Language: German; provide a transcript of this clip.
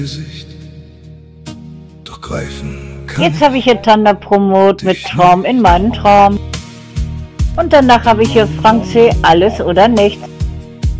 Gesicht, doch greifen kann. Jetzt habe ich hier Thunder Promote mit Traum in meinem Traum. Und danach habe ich hier Frank C. Alles oder Nichts.